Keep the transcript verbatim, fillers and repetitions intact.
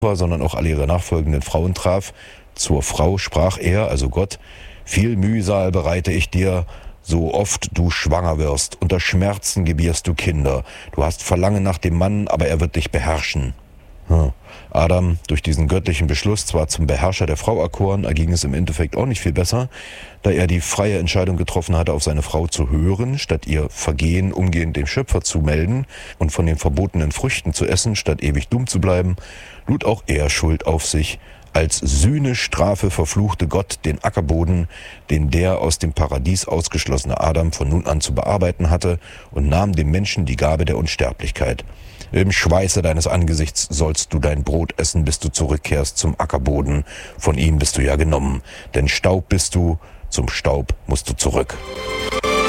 war, sondern auch alle ihre nachfolgenden Frauen traf. Zur Frau sprach er, also Gott: Viel Mühsal bereite ich dir, so oft du schwanger wirst. Unter Schmerzen gebierst du Kinder. Du hast Verlangen nach dem Mann, aber er wird dich beherrschen. Hm. Adam, durch diesen göttlichen Beschluss zwar zum Beherrscher der Frau erkoren, erging es im Endeffekt auch nicht viel besser, da er die freie Entscheidung getroffen hatte, auf seine Frau zu hören, statt ihr Vergehen umgehend dem Schöpfer zu melden und von den verbotenen Früchten zu essen, statt ewig dumm zu bleiben, lud auch er Schuld auf sich. Als Sühnestrafe verfluchte Gott den Ackerboden, den der aus dem Paradies ausgeschlossene Adam von nun an zu bearbeiten hatte, und nahm dem Menschen die Gabe der Unsterblichkeit. Im Schweiße deines Angesichts sollst du dein Brot essen, bis du zurückkehrst zum Ackerboden. Von ihm bist du ja genommen, denn Staub bist du, zum Staub musst du zurück.